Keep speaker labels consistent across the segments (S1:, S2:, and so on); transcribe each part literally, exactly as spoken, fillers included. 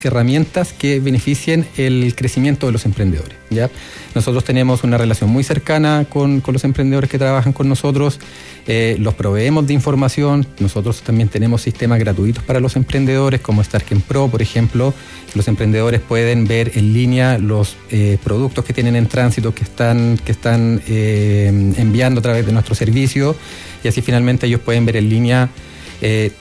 S1: herramientas que beneficien el crecimiento de los emprendedores, ¿ya? Nosotros tenemos una relación muy cercana con, con los emprendedores que trabajan con nosotros, eh, los proveemos de información. Nosotros también tenemos sistemas gratuitos para los emprendedores, como Starken Pro, por ejemplo. Los emprendedores pueden ver en línea los eh, productos que tienen en tránsito, que están, que están eh, enviando a través de nuestro servicio, y así finalmente ellos pueden ver en línea eh,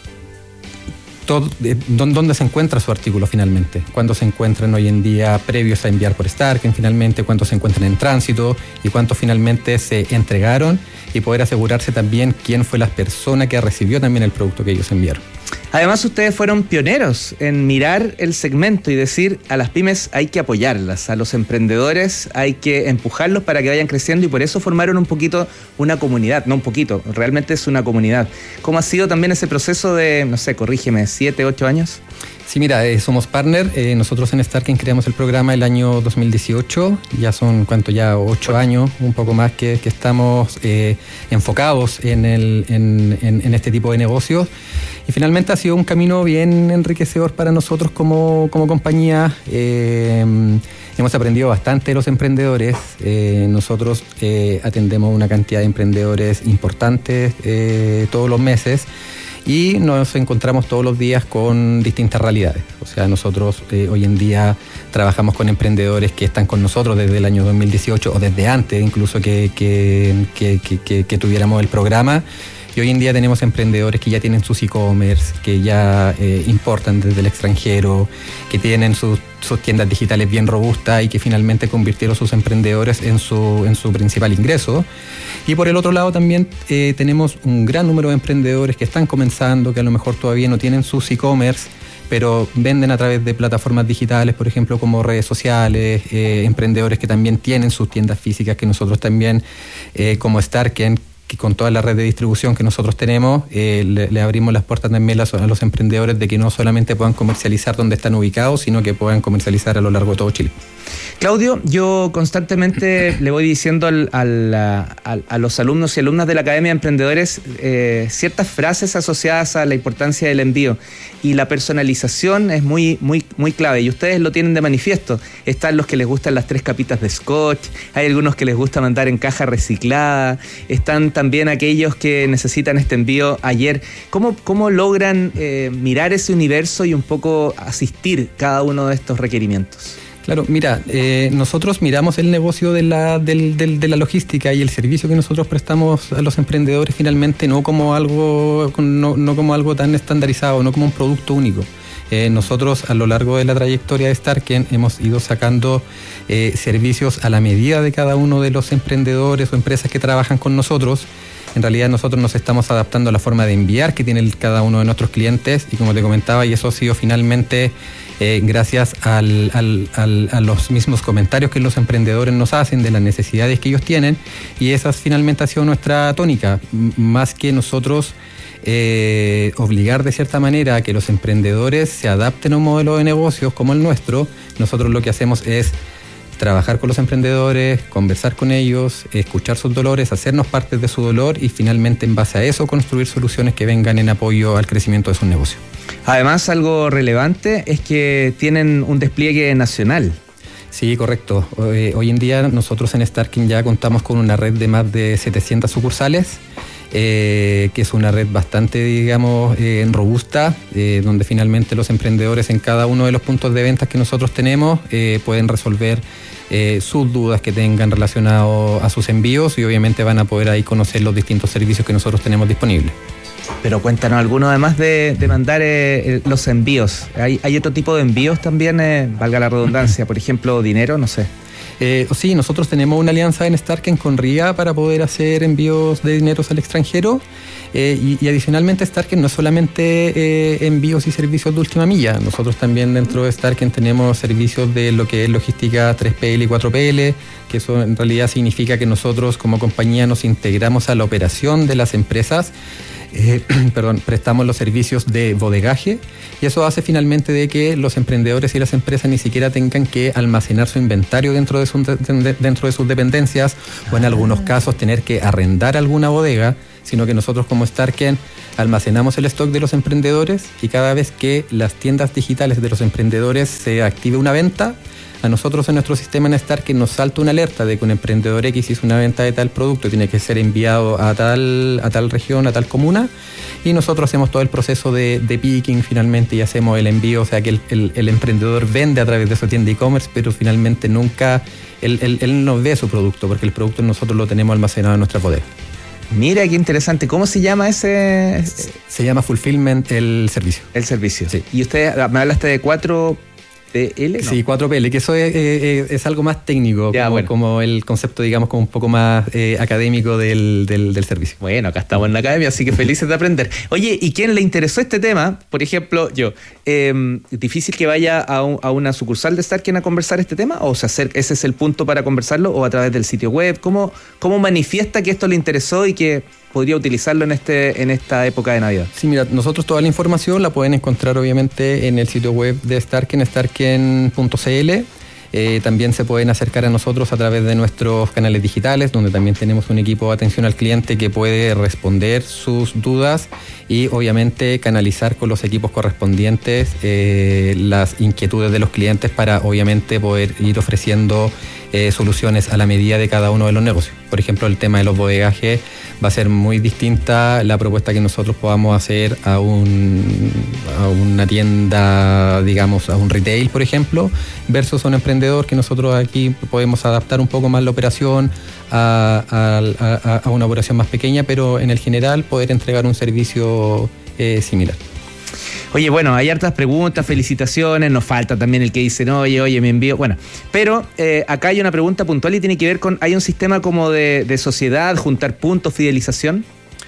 S1: Todo, eh, dónde se encuentra su artículo finalmente, cuántos se encuentran hoy en día previos a enviar por Starken finalmente, cuántos se encuentran en tránsito y cuántos finalmente se entregaron, y poder asegurarse también quién fue la persona que recibió también el producto que ellos enviaron.
S2: Además, ustedes fueron pioneros en mirar el segmento y decir, a las pymes hay que apoyarlas, a los emprendedores hay que empujarlos para que vayan creciendo, y por eso formaron un poquito una comunidad, no un poquito, realmente es una comunidad. ¿Cómo ha sido también ese proceso de, no sé, corrígeme, siete, ocho años?
S1: Sí, mira, eh, somos partner. Eh, nosotros en Starken creamos el programa el año dos mil dieciocho. Ya son, ¿cuánto? Ya ocho años, un poco más, que, que estamos eh, enfocados en, el, en, en, en este tipo de negocios. Y finalmente ha sido un camino bien enriquecedor para nosotros como, como compañía. Eh, hemos aprendido bastante de los emprendedores. Eh, nosotros eh, atendemos una cantidad de emprendedores importantes eh, todos los meses. Y nos encontramos todos los días con distintas realidades. O sea, nosotros eh, hoy en día trabajamos con emprendedores que están con nosotros desde el año dos mil dieciocho o desde antes incluso que, que, que, que, que, que tuviéramos el programa. Y hoy en día tenemos emprendedores que ya tienen sus e-commerce, que ya eh, importan desde el extranjero, que tienen sus, sus tiendas digitales bien robustas y que finalmente convirtieron sus emprendedores en su, en su principal ingreso. Y por el otro lado también eh, tenemos un gran número de emprendedores que están comenzando, que a lo mejor todavía no tienen sus e-commerce, pero venden a través de plataformas digitales, por ejemplo, como redes sociales, eh, emprendedores que también tienen sus tiendas físicas, que nosotros también, eh, como Starken, que con toda la red de distribución que nosotros tenemos, eh, le, le abrimos las puertas también a, a los emprendedores de que no solamente puedan comercializar donde están ubicados, sino que puedan comercializar a lo largo de todo Chile.
S2: Claudio, yo constantemente le voy diciendo al, al, al, a los alumnos y alumnas de la Academia de Emprendedores eh, ciertas frases asociadas a la importancia del envío, y la personalización es muy, muy, muy clave, y ustedes lo tienen de manifiesto. Están los que les gustan las tres capitas de scotch, hay algunos que les gusta mandar en caja reciclada, están también aquellos que necesitan este envío ayer. ¿Cómo, cómo logran eh, mirar ese universo y un poco asistir cada uno de estos requerimientos?
S1: Claro, mira, eh, nosotros miramos el negocio de la, del, del, de la logística y el servicio que nosotros prestamos a los emprendedores finalmente no como algo, no, no como algo tan estandarizado, no como un producto único. Eh, nosotros a lo largo de la trayectoria de Starken hemos ido sacando eh, servicios a la medida de cada uno de los emprendedores o empresas que trabajan con nosotros. En realidad nosotros nos estamos adaptando a la forma de enviar que tiene el, cada uno de nuestros clientes, y como te comentaba, y eso ha sido finalmente eh, gracias al, al, al, a los mismos comentarios que los emprendedores nos hacen de las necesidades que ellos tienen, y esa finalmente ha sido nuestra tónica, M- más que nosotros eh, obligar de cierta manera a que los emprendedores se adapten a un modelo de negocios como el nuestro. Nosotros lo que hacemos es trabajar con los emprendedores, conversar con ellos, escuchar sus dolores, hacernos parte de su dolor y finalmente en base a eso construir soluciones que vengan en apoyo al crecimiento de sus negocios.
S2: Además, algo relevante es que tienen un despliegue nacional.
S1: Sí, correcto. Hoy, hoy en día nosotros en Starken ya contamos con una red de más de setecientas sucursales, eh, que es una red bastante, digamos, eh, robusta, eh, donde finalmente los emprendedores en cada uno de los puntos de ventas que nosotros tenemos eh, pueden resolver Eh, sus dudas que tengan relacionadas a sus envíos, y obviamente van a poder ahí conocer los distintos servicios que nosotros tenemos disponibles.
S2: Pero cuéntanos alguno, además de, de mandar eh, los envíos. ¿Hay, hay otro tipo de envíos también, eh, valga la redundancia, por ejemplo, dinero, no sé?
S1: Eh, sí, nosotros tenemos una alianza en Starken con R I A para poder hacer envíos de dineros al extranjero. Eh, y, y adicionalmente Starken no es solamente eh, envíos y servicios de última milla. Nosotros también dentro de Starken tenemos servicios de lo que es logística tres P L y cuatro P L, que eso en realidad significa que nosotros como compañía nos integramos a la operación de las empresas. Eh, perdón, prestamos los servicios de bodegaje, y eso hace finalmente de que los emprendedores y las empresas ni siquiera tengan que almacenar su inventario dentro de, su, de, dentro de sus dependencias, o en algunos casos tener que arrendar alguna bodega, sino que nosotros como Starken almacenamos el stock de los emprendedores y cada vez que las tiendas digitales de los emprendedores se active una venta, a nosotros en nuestro sistema en Starken nos salta una alerta de que un emprendedor X hizo una venta de tal producto, tiene que ser enviado a tal, a tal región, a tal comuna, y nosotros hacemos todo el proceso de, de picking finalmente y hacemos el envío, o sea que el, el, el emprendedor vende a través de su tienda e-commerce, pero finalmente nunca, él, él, él no ve su producto, porque el producto nosotros lo tenemos almacenado en nuestra bodega.
S2: Mira, qué interesante. ¿Cómo se llama ese...?
S1: Se llama Fulfillment el servicio.
S2: El servicio.
S1: Sí.
S2: Y usted, me hablaste de cuatro... P L, no.
S1: Sí, cuatro P L, que eso es, eh, es algo más técnico,
S2: ya,
S1: como,
S2: bueno.
S1: como el concepto, digamos, como un poco más eh, académico del, del, del servicio.
S2: Bueno, acá estamos en la academia, así que felices de aprender. Oye, ¿y quién le interesó este tema? Por ejemplo, yo, eh, ¿difícil que vaya a, un, a una sucursal de Starken a conversar este tema? ¿O se acerca, ese es el punto para conversarlo? ¿O a través del sitio web? ¿Cómo, cómo manifiesta que esto le interesó y que podría utilizarlo en este en esta época de Navidad?
S1: Sí, mira, nosotros toda la información la pueden encontrar obviamente en el sitio web de Starken, starken punto c l. Eh, también se pueden acercar a nosotros a través de nuestros canales digitales, donde también tenemos un equipo de atención al cliente que puede responder sus dudas y obviamente canalizar con los equipos correspondientes eh, las inquietudes de los clientes para obviamente poder ir ofreciendo eh, soluciones a la medida de cada uno de los negocios. Por ejemplo, el tema de los bodegajes va a ser muy distinta la propuesta que nosotros podamos hacer a, un, a una tienda, digamos, a un retail, por ejemplo, versus a un emprendedor que nosotros aquí podemos adaptar un poco más la operación a, a, a, a una operación más pequeña, pero en el general poder entregar un servicio eh, similar.
S2: Oye, bueno, hay hartas preguntas, felicitaciones, nos falta también el que dice, no, oye, oye, me envío, bueno, pero eh, acá hay una pregunta puntual y tiene que ver con, ¿hay un sistema como de, de sociedad, juntar puntos, fidelización?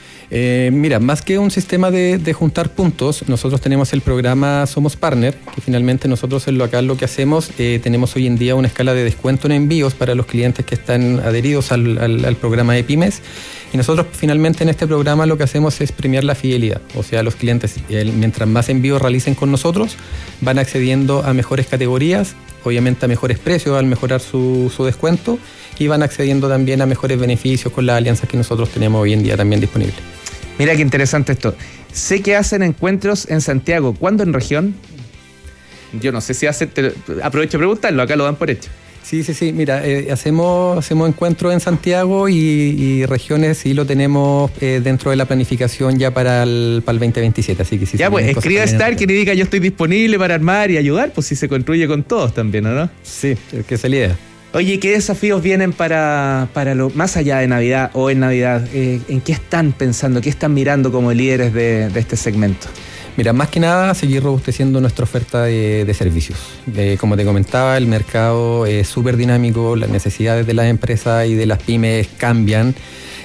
S1: Eh, mira, más que un sistema de, de juntar puntos, nosotros tenemos el programa Somos Partner, que finalmente nosotros en lo acá lo que hacemos, eh, tenemos hoy en día una escala de descuento en envíos para los clientes que están adheridos al, al, al programa de Pymes. Y nosotros finalmente en este programa lo que hacemos es premiar la fidelidad. O sea, los clientes, el, mientras más envíos realicen con nosotros, van accediendo a mejores categorías, obviamente a mejores precios al mejorar su, su descuento, y van accediendo también a mejores beneficios con las alianzas que nosotros tenemos hoy en día también disponibles.
S2: Mira qué interesante esto. Sé que hacen encuentros en Santiago. ¿Cuándo en región? Yo no sé si hacen... Te, aprovecho de preguntarlo, acá lo dan por hecho.
S1: Sí, sí, sí. Mira, eh, hacemos, hacemos encuentros en Santiago y, y regiones sí lo tenemos eh, dentro de la planificación ya para el, para el veinte veintisiete. Así que sí.
S2: Ya, pues, escriba a Starken y diga yo estoy disponible para armar y ayudar, pues si se construye con todos también, ¿o no?
S1: Sí, que esa es la idea.
S2: Oye, ¿qué desafíos vienen para, para lo más allá de Navidad o en Navidad? Eh, ¿En qué están pensando, qué están mirando como líderes de, de este segmento?
S1: Mira, más que nada seguir robusteciendo nuestra oferta de, de servicios. Eh, como te comentaba, el mercado es súper dinámico, las necesidades de las empresas y de las pymes cambian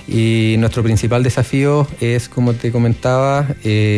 S1: y nuestro principal desafío es, como te comentaba,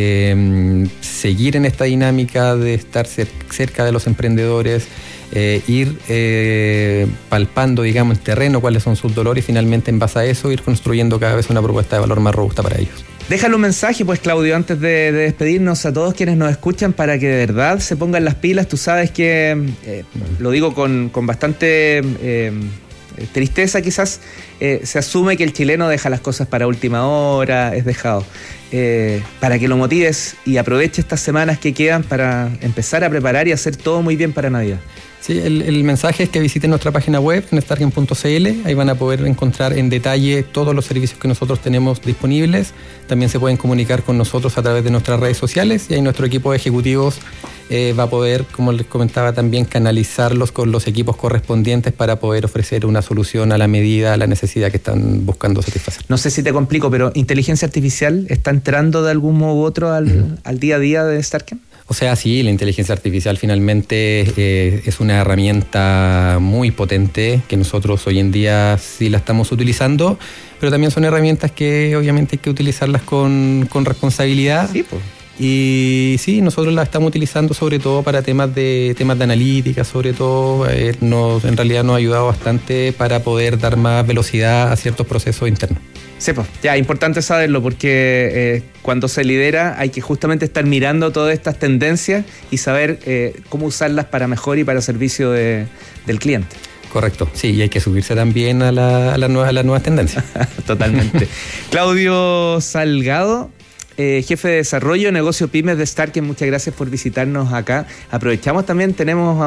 S1: eh, seguir en esta dinámica de estar cerca de los emprendedores, eh, ir eh, palpando, digamos, en terreno cuáles son sus dolores y finalmente en base a eso ir construyendo cada vez una propuesta de valor más robusta para ellos.
S2: Déjale un mensaje, pues, Claudio, antes de, de despedirnos a todos quienes nos escuchan para que de verdad se pongan las pilas. Tú sabes que, eh, lo digo con, con bastante eh, tristeza quizás, eh, se asume que el chileno deja las cosas para última hora, es dejado. Eh, para que lo motives y aproveche estas semanas que quedan para empezar a preparar y hacer todo muy bien para Navidad.
S1: Sí, el, el mensaje es que visiten nuestra página web en starken punto c l, ahí van a poder encontrar en detalle todos los servicios que nosotros tenemos disponibles. También se pueden comunicar con nosotros a través de nuestras redes sociales y ahí nuestro equipo de ejecutivos eh, va a poder, como les comentaba también, canalizarlos con los equipos correspondientes para poder ofrecer una solución a la medida, a la necesidad que están buscando satisfacer.
S2: No sé si te complico, pero ¿inteligencia artificial está entrando de algún modo u otro al, uh-huh. al día a día de Starken?
S1: O sea, sí, la inteligencia artificial finalmente eh, es una herramienta muy potente que nosotros hoy en día sí la estamos utilizando, pero también son herramientas que obviamente hay que utilizarlas con, con responsabilidad.
S2: Sí, pues.
S1: Y sí, nosotros las estamos utilizando sobre todo para temas de temas de analítica, sobre todo eh, nos, en realidad nos ha ayudado bastante para poder dar más velocidad a ciertos procesos internos.
S2: Sí, pues, ya, importante saberlo porque eh, cuando se lidera hay que justamente estar mirando todas estas tendencias y saber eh, cómo usarlas para mejor y para servicio de, del cliente.
S1: Correcto, sí, y hay que subirse también a, la, a, la nueva, a las nuevas tendencias.
S2: Totalmente. Claudio Salgado, eh, jefe de desarrollo, negocio pymes de Starken, muchas gracias por visitarnos acá. Aprovechamos también, tenemos